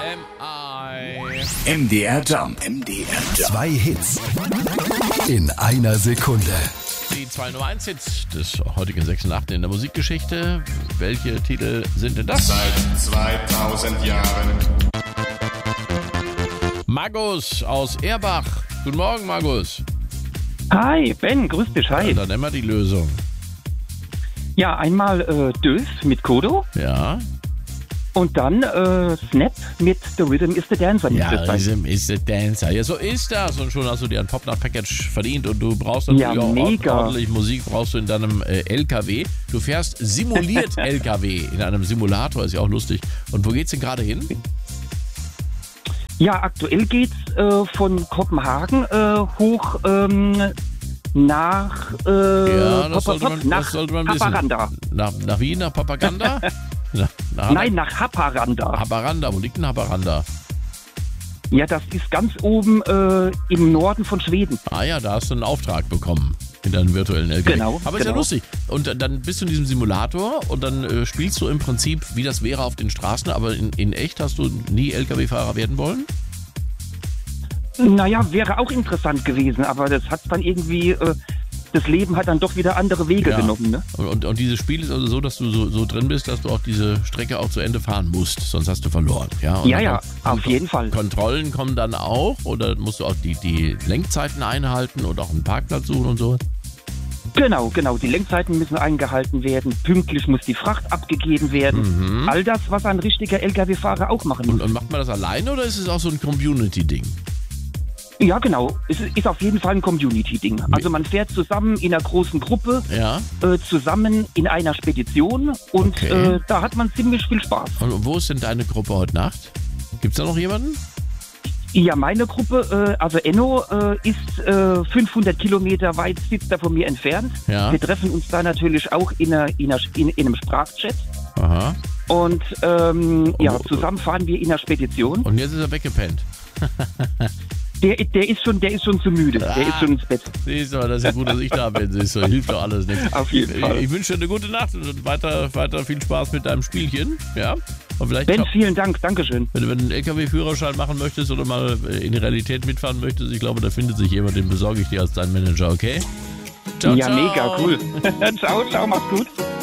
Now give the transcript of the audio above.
MDR Jump. Zwei Hits in einer Sekunde. Die zwei Nummer 1 Hits des heutigen 6 8 in der Musikgeschichte. Welche Titel sind denn das? Seit 2000 Jahren. Markus aus Erbach. Guten Morgen, Markus. Hi, Ben, grüß dich, hi. Ja, dann nehmen wir die Lösung. Ja, einmal Dös mit Kodo Ja. und dann Snap mit The Rhythm is the Dancer. Ja, müsste es sein. Rhythm is the Dancer. Ja, so ist das. Und schon hast du dir ein Pop-Nach-Package verdient und du brauchst natürlich Ja, auch mega. ordentlich Musik brauchst du in deinem LKW. Du fährst simuliert LKW in einem Simulator, ist ja auch lustig. Und wo geht's denn gerade hin? Ja, aktuell geht's von Kopenhagen hoch nach Das sollte man wissen. Haparanda. Nach Wien, nach Papaganda? Nein, nach Haparanda. Haparanda, wo liegt denn Haparanda? Ja, das ist ganz oben im Norden von Schweden. Ah ja, da hast du einen Auftrag bekommen in deinem virtuellen LKW. Genau, Aber ist ja genau. lustig. Und dann bist du in diesem Simulator und dann spielst du im Prinzip, wie das wäre auf den Straßen, aber in echt hast du nie LKW-Fahrer werden wollen? Naja, wäre auch interessant gewesen, aber das hat dann irgendwie, das Leben hat dann doch wieder andere Wege genommen. Ne? Und dieses Spiel ist also so, dass du so drin bist, dass du auch diese Strecke auch zu Ende fahren musst, sonst hast du verloren. Ja, und Ja, auf jeden Fall. Kontrollen kommen dann auch oder musst du auch die Lenkzeiten einhalten und auch einen Parkplatz suchen und so? Genau. Die Lenkzeiten müssen eingehalten werden. Pünktlich muss die Fracht abgegeben werden. All das, was ein richtiger LKW-Fahrer auch machen muss. Und macht man das alleine oder ist es auch so ein Community-Ding? Ja, genau. Es ist auf jeden Fall ein Community-Ding. Also man fährt zusammen in einer großen Gruppe, Ja. zusammen in einer Spedition und Okay. da hat man ziemlich viel Spaß. Und wo ist denn deine Gruppe heute Nacht? Gibt's da noch jemanden? Ja, meine Gruppe, also Enno, ist 500 Kilometer weit, sitzt da von mir entfernt. Ja. Wir treffen uns da natürlich auch in einem Sprachchat. Aha. Und zusammen fahren wir in der Spedition. Und jetzt ist er weggepennt. Der ist schon zu müde. Der ist schon ins Bett. Siehst du, das ist ja gut, dass ich da bin. Siehst du, hilft doch alles nichts. Auf jeden Fall. Ich wünsche dir eine gute Nacht und weiter viel Spaß mit deinem Spielchen. Ja. Und vielleicht Ben, vielen Dank. Dankeschön. wenn du einen LKW-Führerschein machen möchtest oder mal in die Realität mitfahren möchtest, ich glaube, da findet sich jemand, den besorge ich dir als dein Manager, okay? Ciao, Ja, ciao. mega cool. Ciao, mach's gut.